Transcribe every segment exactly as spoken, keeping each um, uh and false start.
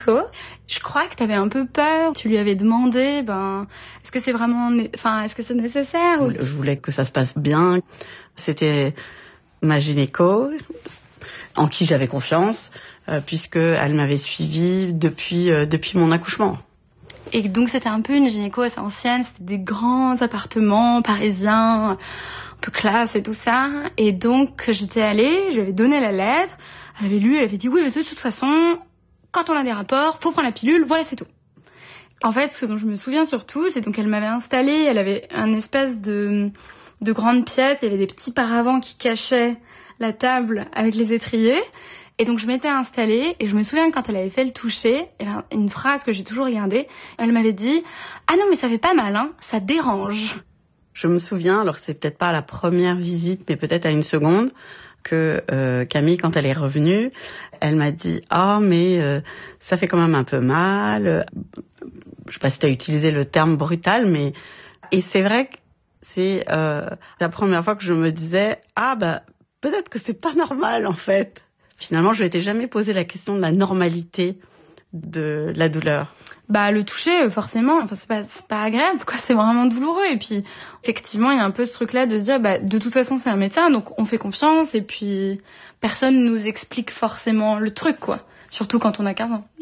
Je crois que tu avais un peu peur. Tu lui avais demandé, ben, est-ce que c'est vraiment, enfin, est-ce que c'est nécessaire ou... Je voulais que ça se passe bien. C'était ma gynéco, en qui j'avais confiance, euh, puisque elle m'avait suivie depuis euh, depuis mon accouchement. Et donc c'était un peu une gynéco assez ancienne. C'était des grands appartements parisiens, un peu classe et tout ça. Et donc j'étais allée, je lui avais donné la lettre. Elle avait lu, elle avait dit oui, mais de toute façon. Quand on a des rapports, faut prendre la pilule, voilà, c'est tout. En fait, ce dont je me souviens surtout, c'est donc qu'elle m'avait installée, elle avait un espèce de, de grande pièce, il y avait des petits paravents qui cachaient la table avec les étriers. Et donc je m'étais installée, et je me souviens que quand elle avait fait le toucher, il y avait une phrase que j'ai toujours gardée, elle m'avait dit « Ah non, mais ça fait pas mal, hein, ça dérange ». Je me souviens, alors c'est peut-être pas à la première visite, mais peut-être à une seconde, que euh, Camille, quand elle est revenue, elle m'a dit « Ah, mais euh, ça fait quand même un peu mal. » Je sais pas si tu as utilisé le terme brutal, mais... Et c'est vrai que c'est euh, la première fois que je me disais « Ah, bah, peut-être que c'est pas normal, en fait. » Finalement, je m'étais jamais posé la question de la normalité de la douleur. Bah, le toucher, forcément, enfin, c'est pas, c'est pas agréable, quoi, c'est vraiment douloureux. Et puis, effectivement, il y a un peu ce truc-là de se dire, bah, de toute façon, c'est un médecin, donc on fait confiance, et puis, personne nous explique forcément le truc, quoi. Surtout quand on a quinze ans.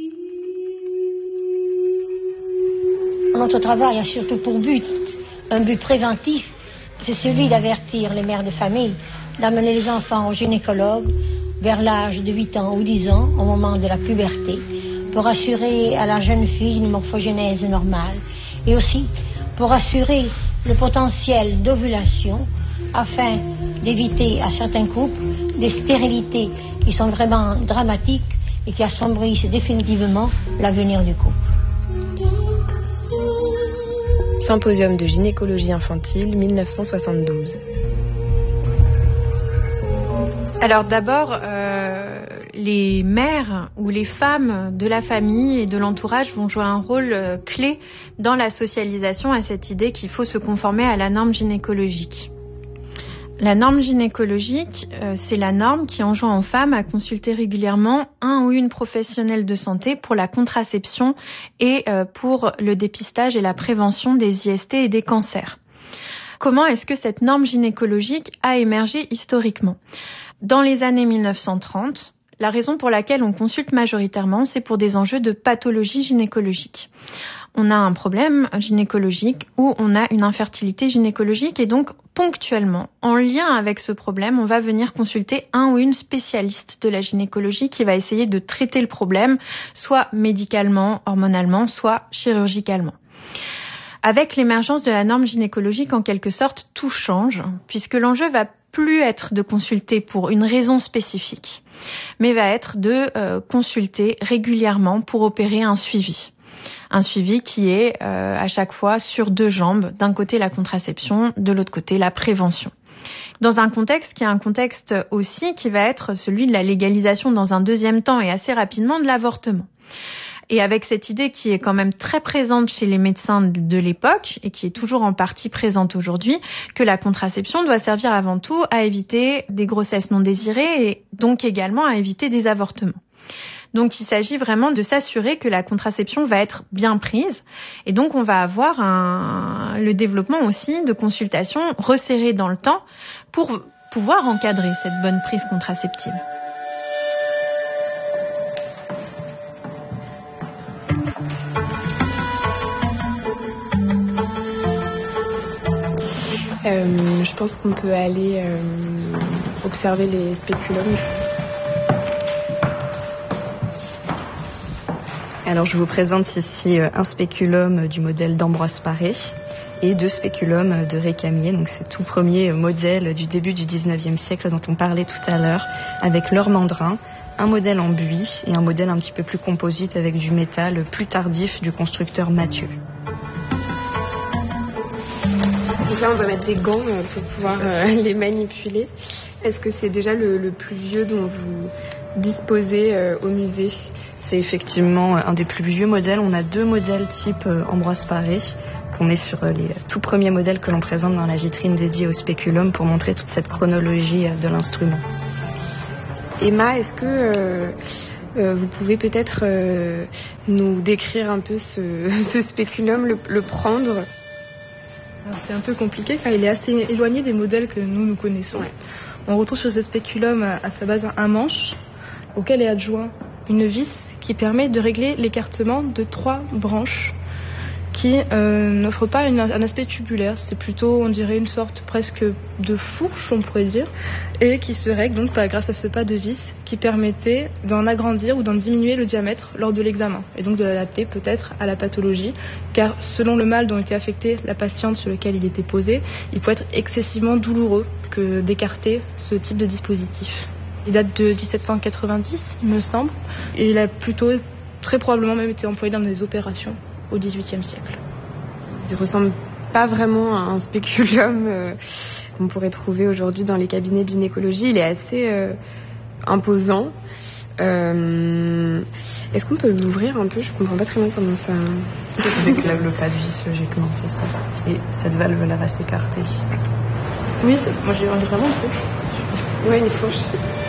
Notre travail a surtout pour but, un but préventif, c'est celui d'avertir les mères de famille, d'amener les enfants au gynécologue vers l'âge de huit ans ou dix ans, au moment de la puberté, pour assurer à la jeune fille une morphogénèse normale et aussi pour assurer le potentiel d'ovulation afin d'éviter à certains couples des stérilités qui sont vraiment dramatiques et qui assombrissent définitivement l'avenir du couple. Symposium de gynécologie infantile mille neuf cent soixante-douze. Alors d'abord, euh, les mères ou les femmes de la famille et de l'entourage vont jouer un rôle euh, clé dans la socialisation à cette idée qu'il faut se conformer à la norme gynécologique. La norme gynécologique, euh, c'est la norme qui enjoint aux femmes à consulter régulièrement un ou une professionnelle de santé pour la contraception et euh, pour le dépistage et la prévention des I S T et des cancers. Comment est-ce que cette norme gynécologique a émergé historiquement ? Dans les années mille neuf cent trente, la raison pour laquelle on consulte majoritairement, c'est pour des enjeux de pathologie gynécologique. On a un problème gynécologique ou on a une infertilité gynécologique et donc ponctuellement, en lien avec ce problème, on va venir consulter un ou une spécialiste de la gynécologie qui va essayer de traiter le problème, soit médicalement, hormonalement, soit chirurgicalement. Avec l'émergence de la norme gynécologique, en quelque sorte, tout change, puisque l'enjeu va plus être de consulter pour une raison spécifique, mais va être de euh, consulter régulièrement pour opérer un suivi. Un suivi qui est euh, à chaque fois sur deux jambes, d'un côté la contraception, de l'autre côté la prévention. Dans un contexte qui est un contexte aussi qui va être celui de la légalisation dans un deuxième temps et assez rapidement de l'avortement. Et avec cette idée qui est quand même très présente chez les médecins de l'époque et qui est toujours en partie présente aujourd'hui, que la contraception doit servir avant tout à éviter des grossesses non désirées et donc également à éviter des avortements. Donc il s'agit vraiment de s'assurer que la contraception va être bien prise et donc on va avoir un, le développement aussi de consultations resserrées dans le temps pour pouvoir encadrer cette bonne prise contraceptive. Euh, je pense qu'on peut aller euh, observer les spéculums. Alors je vous présente ici un spéculum du modèle d'Ambroise Paré et deux spéculums de Récamier. Donc c'est tout premier modèle du début du dix-neuvième siècle dont on parlait tout à l'heure avec leur mandrin, un modèle en buis et un modèle un petit peu plus composite avec du métal plus tardif du constructeur Mathieu. Donc là, on doit mettre des gants pour pouvoir euh, les manipuler. Est-ce que c'est déjà le, le plus vieux dont vous disposez euh, au musée ? C'est effectivement un des plus vieux modèles. On a deux modèles type Ambroise Paré. On est sur les tout premiers modèles que l'on présente dans la vitrine dédiée au spéculum pour montrer toute cette chronologie de l'instrument. Emma, est-ce que euh, Euh, vous pouvez peut-être euh, nous décrire un peu ce, ce spéculum, le, le prendre. Alors, c'est un peu compliqué car il est assez éloigné des modèles que nous, nous connaissons. Ouais. On retrouve sur ce spéculum à, à sa base un manche auquel est adjoint une vis qui permet de régler l'écartement de trois branches qui euh, n'offrent pas une, un aspect tubulaire. C'est plutôt, on dirait, une sorte presque de fourche, on pourrait dire, et qui se règle donc grâce à ce pas de vis qui permettait d'en agrandir ou d'en diminuer le diamètre lors de l'examen, et donc de l'adapter peut-être à la pathologie, car selon le mal dont était affectée la patiente sur lequel il était posé, il peut être excessivement douloureux que d'écarter ce type de dispositif. Il date de dix-sept cent quatre-vingt-dix, il me semble, et il a plutôt, très probablement même été employé dans des opérations au dix-huitième siècle. Il ne ressemble pas vraiment à un spéculum euh, qu'on pourrait trouver aujourd'hui dans les cabinets de gynécologie. Il est assez euh, imposant. Euh, est-ce qu'on peut l'ouvrir un peu ? Je ne comprends pas très bien comment ça... Avec le, le pas de vis, logiquement, c'est ça. Et cette valve-là va s'écarter. Oui, c'est, moi j'ai vraiment une fourche. Oui, une fourche.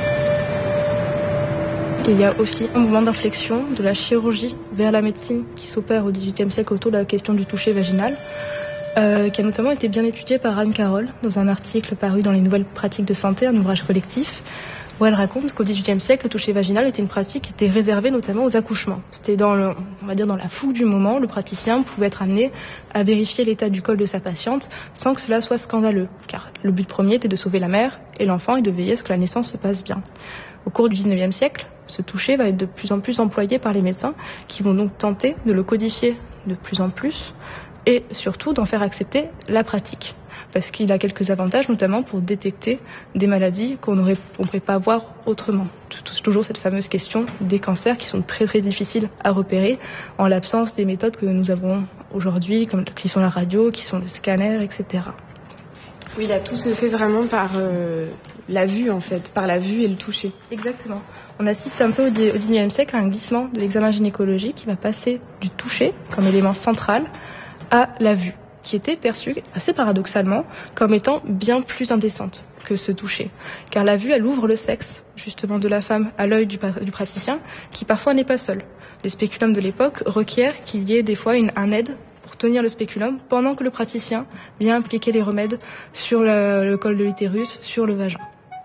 Il y a aussi un mouvement d'inflexion de la chirurgie vers la médecine qui s'opère au dix-huitième siècle autour de la question du toucher vaginal, euh, qui a notamment été bien étudiée par Anne Carroll dans un article paru dans les Nouvelles pratiques de santé, un ouvrage collectif, où elle raconte qu'au dix-huitième siècle, le toucher vaginal était une pratique qui était réservée notamment aux accouchements. C'était dans le, on va dire dans la foule du moment, le praticien pouvait être amené à vérifier l'état du col de sa patiente sans que cela soit scandaleux, car le but premier était de sauver la mère et l'enfant et de veiller à ce que la naissance se passe bien. Au cours du dix-neuvième siècle, ce toucher va être de plus en plus employé par les médecins qui vont donc tenter de le codifier de plus en plus et surtout d'en faire accepter la pratique. Parce qu'il a quelques avantages, notamment pour détecter des maladies qu'on ne pourrait pas voir autrement. Toujours cette fameuse question des cancers qui sont très très difficiles à repérer en l'absence des méthodes que nous avons aujourd'hui, comme qui sont la radio, qui sont le scanner, et cetera. Oui, là, tout se fait vraiment par euh, la vue, en fait, par la vue et le toucher. Exactement. On assiste un peu au dix-neuvième siècle à un glissement de l'examen gynécologique qui va passer du toucher comme élément central à la vue, qui était perçue assez paradoxalement comme étant bien plus indécente que ce toucher. Car la vue, elle ouvre le sexe, justement, de la femme à l'œil du, du praticien, qui parfois n'est pas seul. Les spéculums de l'époque requièrent qu'il y ait des fois une, un aide pour tenir le spéculum pendant que le praticien vient appliquer les remèdes sur le, le col de l'utérus, sur le vagin.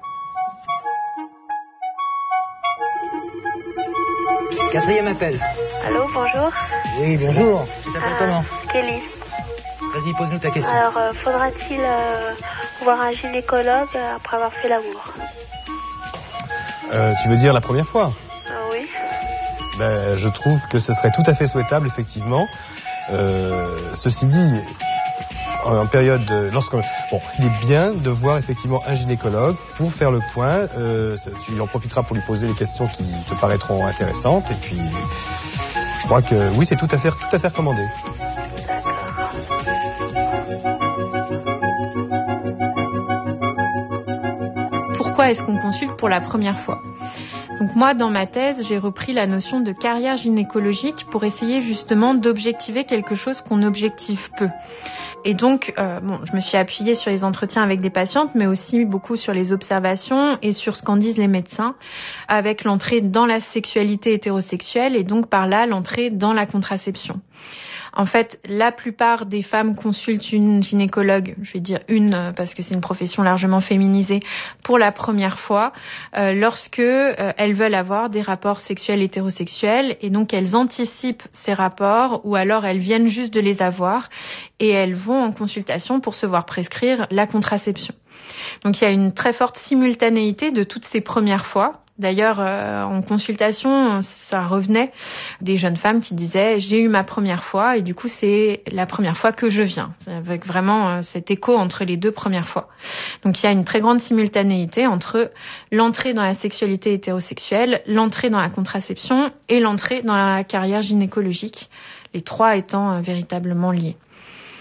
Quatrième appel. Allô, bonjour. Oui, bonjour. Tu t'appelles euh, comment ? Kelly. Vas-y, pose-nous ta question. Alors, euh, faudra-t-il euh, voir un gynécologue après avoir fait l'amour ? euh, Tu veux dire la première fois ? euh, Oui. Ben, je trouve que ce serait tout à fait souhaitable, effectivement. Euh, ceci dit, en période, lorsque, bon, il est bien de voir effectivement un gynécologue pour faire le point. Euh, tu en profiteras pour lui poser les questions qui te paraîtront intéressantes. Et puis, je crois que oui, c'est tout à fait, tout à fait recommandé. Pourquoi est-ce qu'on consulte pour la première fois ? Donc moi, dans ma thèse, j'ai repris la notion de carrière gynécologique pour essayer justement d'objectiver quelque chose qu'on objective peu. Et donc, euh, bon, je me suis appuyée sur les entretiens avec des patientes, mais aussi beaucoup sur les observations et sur ce qu'en disent les médecins, avec l'entrée dans la sexualité hétérosexuelle et donc par là l'entrée dans la contraception. En fait, la plupart des femmes consultent une gynécologue, je vais dire une parce que c'est une profession largement féminisée, pour la première fois, euh, lorsque euh, elles veulent avoir des rapports sexuels hétérosexuels et donc elles anticipent ces rapports ou alors elles viennent juste de les avoir et elles vont en consultation pour se voir prescrire la contraception. Donc il y a une très forte simultanéité de toutes ces premières fois. D'ailleurs, euh, en consultation, ça revenait des jeunes femmes qui disaient « j'ai eu ma première fois et du coup, c'est la première fois que je viens », avec vraiment euh, cet écho entre les deux premières fois. Donc, il y a une très grande simultanéité entre l'entrée dans la sexualité hétérosexuelle, l'entrée dans la contraception et l'entrée dans la carrière gynécologique, les trois étant euh, véritablement liés.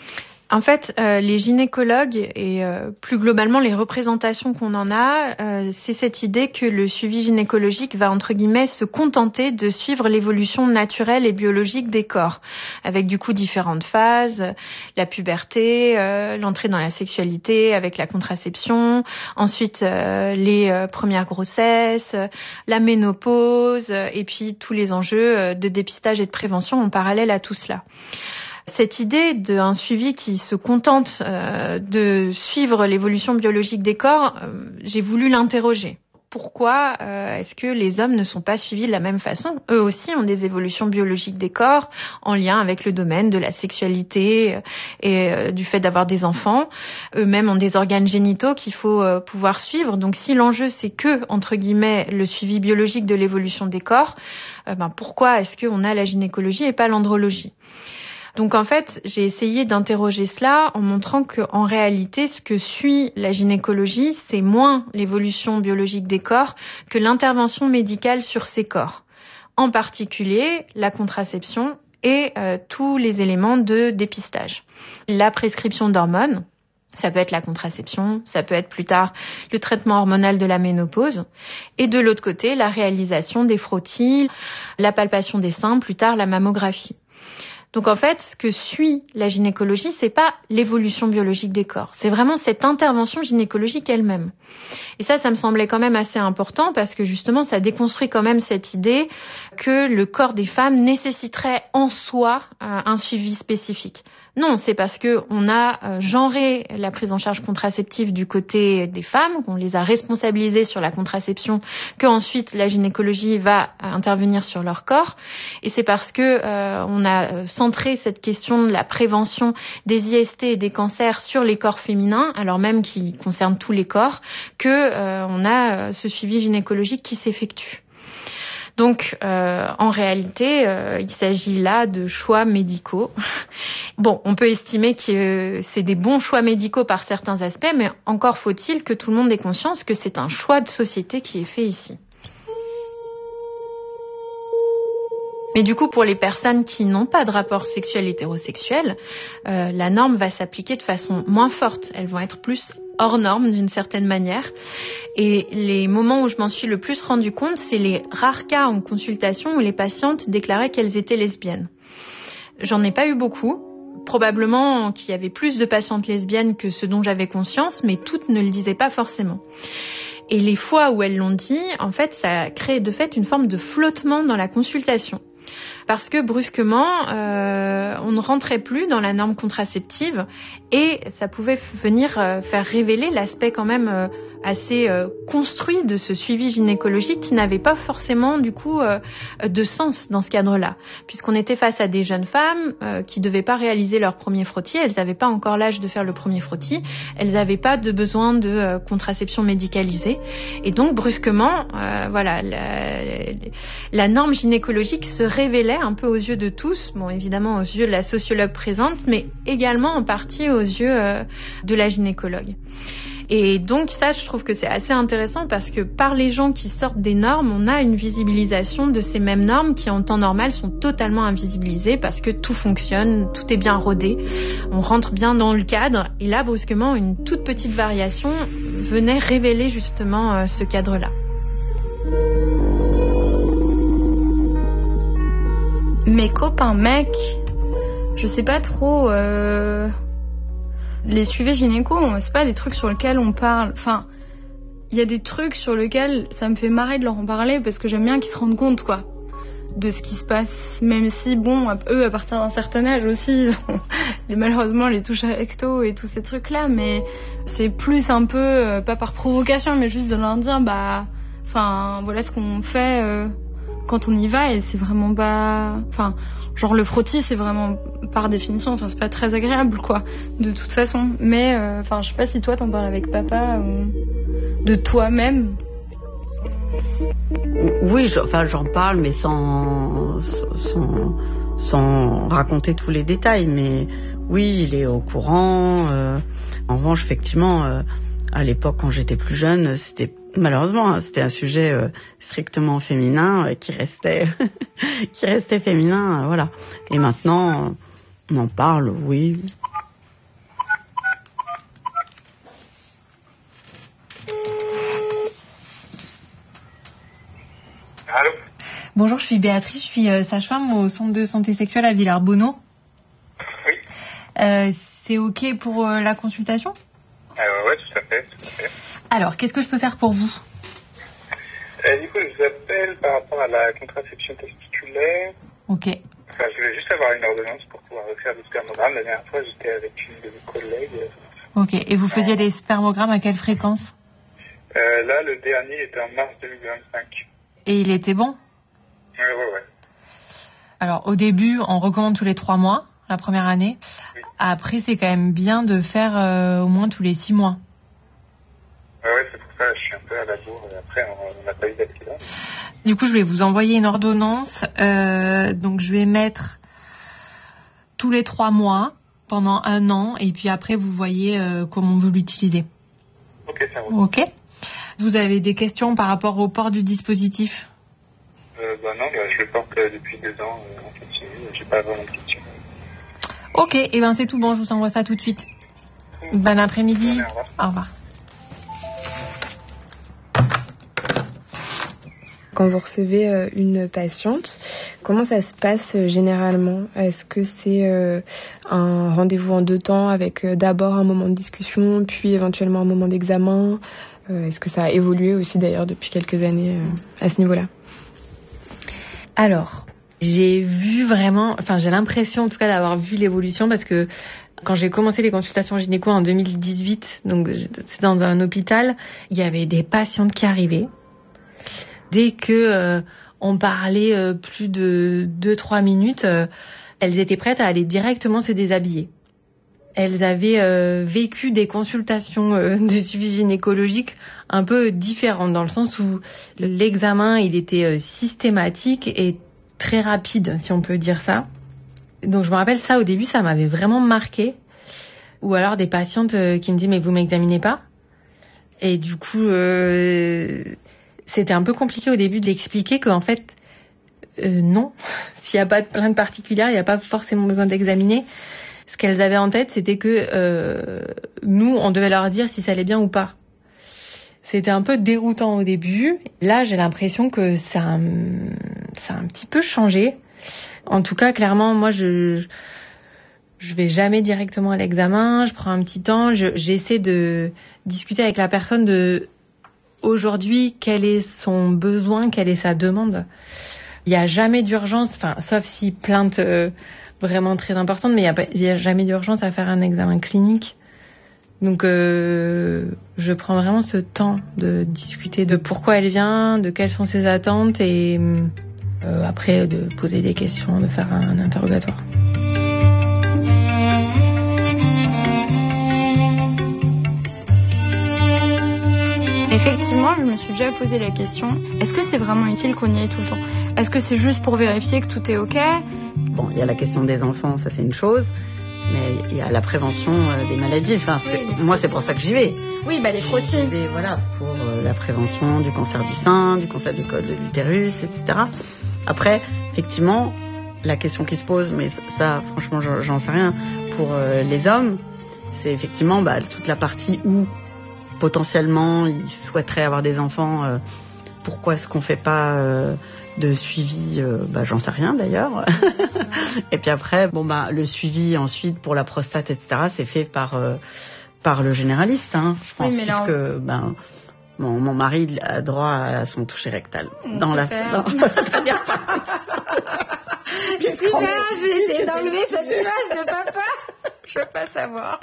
En fait, euh, les gynécologues et euh, plus globalement les représentations qu'on en a, euh, c'est cette idée que le suivi gynécologique va entre guillemets se contenter de suivre l'évolution naturelle et biologique des corps, avec du coup différentes phases, la puberté, euh, l'entrée dans la sexualité avec la contraception, ensuite euh, les euh, premières grossesses, la ménopause euh, et puis tous les enjeux euh, de dépistage et de prévention en parallèle à tout cela. Cette idée d'un suivi qui se contente euh, de suivre l'évolution biologique des corps, euh, j'ai voulu l'interroger. Pourquoi euh, est-ce que les hommes ne sont pas suivis de la même façon ? Eux aussi ont des évolutions biologiques des corps en lien avec le domaine de la sexualité et euh, du fait d'avoir des enfants. Eux-mêmes ont des organes génitaux qu'il faut euh, pouvoir suivre. Donc si l'enjeu c'est que, entre guillemets, le suivi biologique de l'évolution des corps, euh, ben, pourquoi est-ce qu'on a la gynécologie et pas l'andrologie ? Donc en fait, j'ai essayé d'interroger cela en montrant qu'en réalité, ce que suit la gynécologie, c'est moins l'évolution biologique des corps que l'intervention médicale sur ces corps. En particulier, la contraception et euh, tous les éléments de dépistage. La prescription d'hormones, ça peut être la contraception, ça peut être plus tard le traitement hormonal de la ménopause. Et de l'autre côté, la réalisation des frottis, la palpation des seins, plus tard la mammographie. Donc en fait, ce que suit la gynécologie, c'est pas l'évolution biologique des corps, c'est vraiment cette intervention gynécologique elle-même. Et ça, ça me semblait quand même assez important parce que justement, ça déconstruit quand même cette idée que le corps des femmes nécessiterait en soi euh, un suivi spécifique. Non, c'est parce que on a euh, genré la prise en charge contraceptive du côté des femmes, qu'on les a responsabilisées sur la contraception, que ensuite la gynécologie va intervenir sur leur corps. Et c'est parce que euh, on a centré cette question de la prévention des I S T et des cancers sur les corps féminins, alors même qu'ils concernent tous les corps, que euh, on a ce suivi gynécologique qui s'effectue. Donc, euh, en réalité, euh, il s'agit là de choix médicaux. Bon, on peut estimer que c'est des bons choix médicaux par certains aspects, mais encore faut-il que tout le monde ait conscience que c'est un choix de société qui est fait ici. Mais du coup, pour les personnes qui n'ont pas de rapport sexuel hétérosexuel, euh, la norme va s'appliquer de façon moins forte. Elles vont être plus hors norme d'une certaine manière. Et les moments où je m'en suis le plus rendu compte, c'est les rares cas en consultation où les patientes déclaraient qu'elles étaient lesbiennes. J'en ai pas eu beaucoup. Probablement qu'il y avait plus de patientes lesbiennes que ce dont j'avais conscience, mais toutes ne le disaient pas forcément. Et les fois où elles l'ont dit, en fait, ça crée de fait une forme de flottement dans la consultation. Parce que brusquement, euh, on ne rentrait plus dans la norme contraceptive et ça pouvait venir euh, faire révéler l'aspect quand même euh, assez euh, construit de ce suivi gynécologique qui n'avait pas forcément du coup euh, de sens dans ce cadre-là. Puisqu'on était face à des jeunes femmes euh, qui ne devaient pas réaliser leur premier frottis, elles n'avaient pas encore l'âge de faire le premier frottis, elles n'avaient pas de besoin de euh, contraception médicalisée. Et donc brusquement, euh, voilà, la, la norme gynécologique se révélait un peu aux yeux de tous, bon évidemment aux yeux de la sociologue présente, mais également en partie aux yeux euh, de la gynécologue. Et donc ça, je trouve que c'est assez intéressant parce que par les gens qui sortent des normes, on a une visibilisation de ces mêmes normes qui en temps normal sont totalement invisibilisées parce que tout fonctionne, tout est bien rodé, on rentre bien dans le cadre. Et là, brusquement, une toute petite variation venait révéler justement euh, ce cadre-là. Mes copains mecs, je sais pas trop... Euh... Les suivis gynéco, c'est pas des trucs sur lesquels on parle. Enfin, il y a des trucs sur lesquels ça me fait marrer de leur en parler parce que j'aime bien qu'ils se rendent compte, quoi, de ce qui se passe. Même si, bon, eux, à partir d'un certain âge aussi, ils ont les, malheureusement les touches recto et tous ces trucs-là. Mais c'est plus un peu, euh, pas par provocation, mais juste de leur dire, bah, enfin, voilà ce qu'on fait euh, quand on y va et c'est vraiment pas... Enfin... Genre le frottis, c'est vraiment par définition, enfin c'est pas très agréable quoi, de toute façon. Mais enfin euh, je sais pas si toi t'en parles avec papa ou de toi-même. Oui, enfin j'en parle, mais sans, sans sans raconter tous les détails. Mais oui, il est au courant. Euh, en revanche, effectivement, euh, à l'époque quand j'étais plus jeune, c'était malheureusement, hein, c'était un sujet euh, strictement féminin euh, qui restait, qui restait féminin, euh, voilà. Et maintenant, euh, on en parle, oui. Bonjour, je suis Béatrice, je suis euh, sage-femme au centre de santé sexuelle à Villers-Bonneau. Oui. Euh, c'est OK pour euh, la consultation ? Euh, ouais, tout à fait, tout à fait. Alors, qu'est-ce que je peux faire pour vous ? Euh, du coup, je vous appelle par rapport à la contraception testiculaire. OK. Enfin, je voulais juste avoir une ordonnance pour pouvoir refaire des spermogrammes. La dernière fois, j'étais avec une de mes collègues. OK. Et vous faisiez des spermogrammes à quelle fréquence ? Euh, là, le dernier était en mars deux mille vingt-cinq. Et il était bon ? Ouais, ouais, ouais. Alors, au début, on recommande tous les trois mois, la première année. Oui. Après, c'est quand même bien de faire euh, au moins tous les six mois. Ouais, ouais, c'est pour ça que je suis un peu à la bourre. Après, on n'a pas eu d'accident. Du coup, je vais vous envoyer une ordonnance. Euh, donc, je vais mettre tous les trois mois pendant un an. Et puis après, vous voyez euh, comment vous l'utilisez. Ok, ça roule. Ok. Vous avez des questions par rapport au port du dispositif ? Euh, bah non, bah, je le porte euh, depuis deux ans euh, en continu. J'ai pas vraiment de questions. Ok, et ben c'est tout bon. Je vous envoie ça tout de suite. Bon après-midi. Au revoir. Au revoir. Quand vous recevez euh, une patiente, comment ça se passe euh, généralement ? Est-ce que c'est euh, un rendez-vous en deux temps avec euh, d'abord un moment de discussion, puis éventuellement un moment d'examen ? euh, Est-ce que ça a évolué aussi d'ailleurs depuis quelques années euh, à ce niveau-là ? Alors, j'ai vu vraiment, enfin j'ai l'impression en tout cas d'avoir vu l'évolution parce que quand j'ai commencé les consultations gynéco en deux mille dix-huit, donc c'est dans un hôpital, il y avait des patientes qui arrivaient. Dès que euh, on parlait euh, plus de deux trois minutes, euh, elles étaient prêtes à aller directement se déshabiller. Elles avaient euh, vécu des consultations euh, de suivi gynécologique un peu différentes, dans le sens où l'examen il était euh, systématique et très rapide, si on peut dire ça. Donc je me rappelle ça au début, ça m'avait vraiment marqué. Ou alors des patientes euh, qui me disent mais vous m'examinez pas ? Et du coup euh, c'était un peu compliqué au début de l'expliquer qu'en fait euh, non, s'il n'y a pas de plainte particulière, il n'y a pas forcément besoin d'examiner. Ce qu'elles avaient en tête, c'était que euh, nous, on devait leur dire si ça allait bien ou pas. C'était un peu déroutant au début. Là, j'ai l'impression que ça, ça a un petit peu changé. En tout cas, clairement, moi, je je vais jamais directement à l'examen. Je prends un petit temps. Je, j'essaie de discuter avec la personne de aujourd'hui quel est son besoin, quelle est sa demande. Il n'y a jamais d'urgence, enfin, sauf si plainte euh, vraiment très importante, mais il n'y a, a jamais d'urgence à faire un examen clinique. Donc, euh, je prends vraiment ce temps de discuter de pourquoi elle vient, de quelles sont ses attentes et euh, après de poser des questions, de faire un, un interrogatoire. Effectivement, je me suis déjà posé la question, est-ce que c'est vraiment utile qu'on y aille tout le temps ? Est-ce que c'est juste pour vérifier que tout est OK ? Bon, il y a la question des enfants, ça c'est une chose, mais il y a la prévention euh, des maladies. Enfin, c'est, oui, moi, c'est pour ça que j'y vais. Oui, bah les frottis. Et voilà, pour euh, la prévention du cancer du sein, du cancer du col de l'utérus, et cetera. Après, effectivement, la question qui se pose, mais ça, franchement, j'en sais rien, pour euh, les hommes, c'est effectivement bah, toute la partie où potentiellement ils souhaiteraient avoir des enfants. Euh, pourquoi est-ce qu'on fait pas euh, de suivi, euh, bah, j'en sais rien d'ailleurs. Et puis après, bon bah le suivi ensuite pour la prostate, et cetera. C'est fait par euh, par le généraliste, hein, je pense, oui, puisque on... ben mon, mon mari a droit à son toucher rectal dans super. la. Dans... Super, j'ai essayé d'enlever cette image de papa. Je veux pas savoir.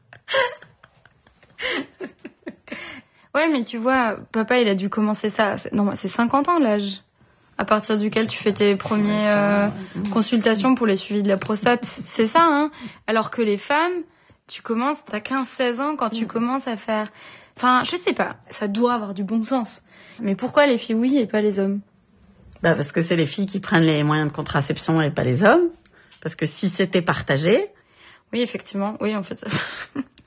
Ouais, mais tu vois, papa, il a dû commencer ça. C'est, non, c'est cinquante ans l'âge à partir duquel tu fais tes premières euh, consultations pour les suivis de la prostate. C'est ça, hein. Alors que les femmes, tu commences, t'as quinze seize ans quand tu commences à faire... Enfin, je sais pas, ça doit avoir du bon sens. Mais pourquoi les filles oui et pas les hommes ? Bah parce que c'est les filles qui prennent les moyens de contraception et pas les hommes. Parce que si c'était partagé... Oui, effectivement, oui, en fait...